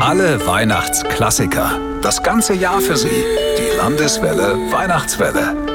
Alle Weihnachtsklassiker. Das ganze Jahr für Sie. Die Landeswelle Weihnachtswelle.